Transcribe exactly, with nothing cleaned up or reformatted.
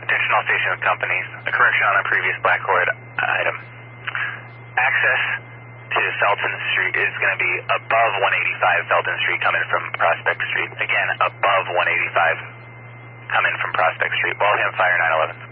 Attention all station companies. A correction on a previous Blackcord item. Access to Felton Street is going to be above one eighty-five Felton Street coming from Prospect Street. Again, above one eighty-five coming from Prospect Street. Waltham Fire nine eleven.